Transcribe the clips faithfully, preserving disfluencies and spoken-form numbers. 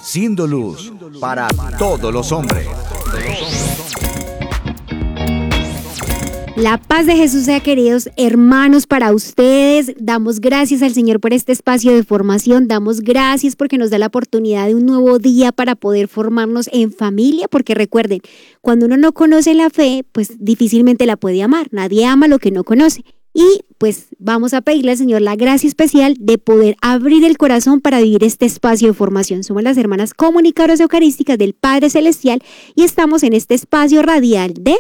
siendo luz para todos los hombres. La paz de Jesús sea, queridos hermanos, para ustedes. Damos gracias al Señor por este espacio de formación. Damos gracias porque nos da la oportunidad de un nuevo día para poder formarnos en familia. Porque recuerden, cuando uno no conoce la fe, pues difícilmente la puede amar. Nadie ama lo que no conoce. Y pues vamos a pedirle al Señor la gracia especial de poder abrir el corazón para vivir este espacio de formación. Somos las hermanas comunicadoras eucarísticas del Padre Celestial y estamos en este espacio radial de...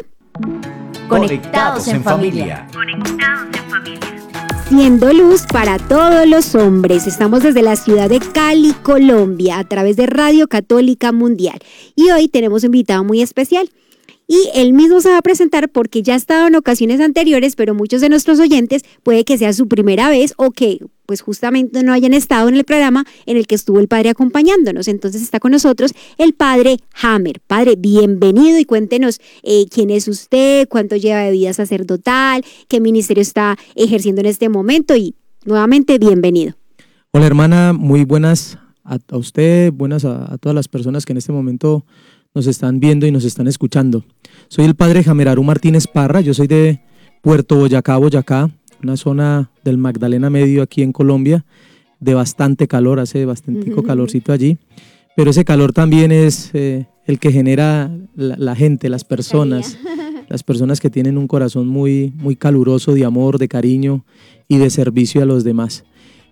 Conectados en familia. Conectados en familia. Siendo luz para todos los hombres. Estamos desde la ciudad de Cali, Colombia, a través de Radio Católica Mundial. Y hoy tenemos un invitado muy especial. Y él mismo se va a presentar porque ya ha estado en ocasiones anteriores, pero muchos de nuestros oyentes puede que sea su primera vez o que pues justamente no hayan estado en el programa en el que estuvo el Padre acompañándonos. Entonces está con nosotros el Padre Hammer. Padre, bienvenido y cuéntenos eh, quién es usted, cuánto lleva de vida sacerdotal, qué ministerio está ejerciendo en este momento y nuevamente bienvenido. Hola hermana, muy buenas a, a usted, buenas a, a todas las personas que en este momento nos están viendo y nos están escuchando. Soy el Padre Hammer Aru Martínez Parra, yo soy de Puerto Boyacá, Boyacá, una zona del Magdalena Medio aquí en Colombia, de bastante calor, hace bastante uh-huh. calorcito allí, pero ese calor también es eh, el que genera la, la gente, las personas, las personas que tienen un corazón muy, muy caluroso de amor, de cariño y de servicio a los demás.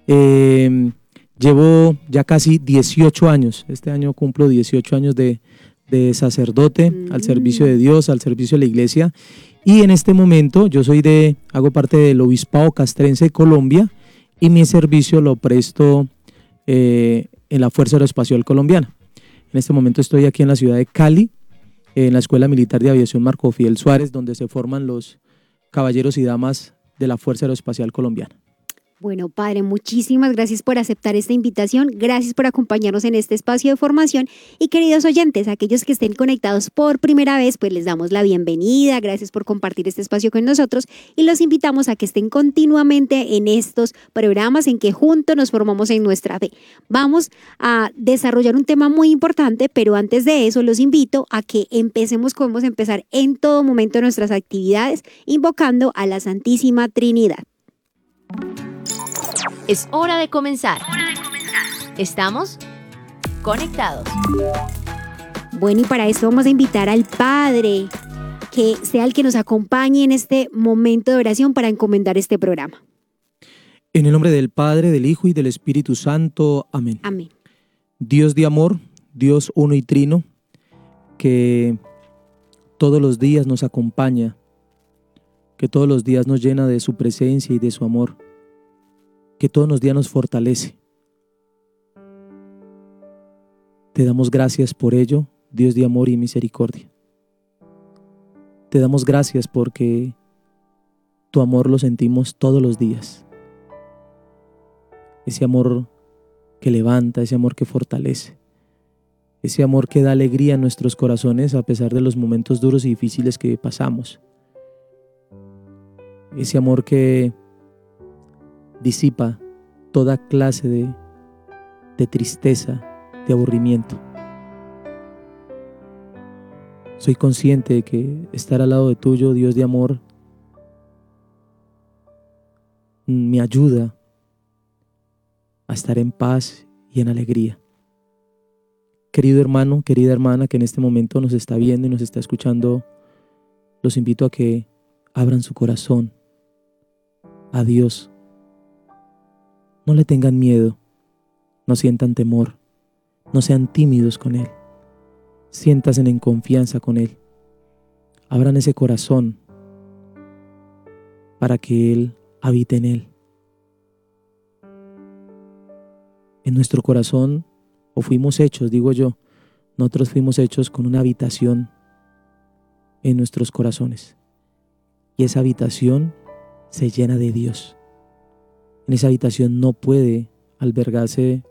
Eh, llevo ya casi dieciocho años, este año cumplo dieciocho años de, de sacerdote uh-huh. al servicio de Dios, al servicio de la iglesia. Y en este momento yo soy de, hago parte del Obispado Castrense de Colombia y mi servicio lo presto eh, en la Fuerza Aeroespacial Colombiana. En este momento estoy aquí en la ciudad de Cali, en la Escuela Militar de Aviación Marco Fidel Suárez, donde se forman los caballeros y damas de la Fuerza Aeroespacial Colombiana. Bueno, Padre, muchísimas gracias por aceptar esta invitación, gracias por acompañarnos en este espacio de formación y queridos oyentes, aquellos que estén conectados por primera vez, pues les damos la bienvenida, gracias por compartir este espacio con nosotros y los invitamos a que estén continuamente en estos programas en que juntos nos formamos en nuestra fe. Vamos a desarrollar un tema muy importante, pero antes de eso los invito a que empecemos como vamos a empezar en todo momento nuestras actividades, invocando a la Santísima Trinidad. Es hora de comenzar. Estamos conectados. Bueno, y para esto vamos a invitar al Padre que sea el que nos acompañe en este momento de oración para encomendar este programa. En el nombre del Padre, del Hijo y del Espíritu Santo. Amén. Amén. Dios de amor, Dios uno y trino, que todos los días nos acompaña, que todos los días nos llena de su presencia y de su amor, que todos los días nos fortalece. Te damos gracias por ello, Dios de amor y misericordia. Te damos gracias porque tu amor lo sentimos todos los días. Ese amor que levanta, ese amor que fortalece, ese amor que da alegría a nuestros corazones a pesar de los momentos duros y difíciles que pasamos. Ese amor que disipa toda clase de, de tristeza, de aburrimiento. Soy consciente de que estar al lado de tuyo, Dios de amor, me ayuda a estar en paz y en alegría. Querido hermano, querida hermana que en este momento nos está viendo y nos está escuchando, los invito a que abran su corazón a Dios. No le tengan miedo, no sientan temor, no sean tímidos con Él. Siéntanse en confianza con Él. Abran ese corazón para que Él habite en Él. En nuestro corazón, o fuimos hechos, digo yo, nosotros fuimos hechos con una habitación en nuestros corazones. Y esa habitación se llena de Dios. En esa habitación no puede albergarse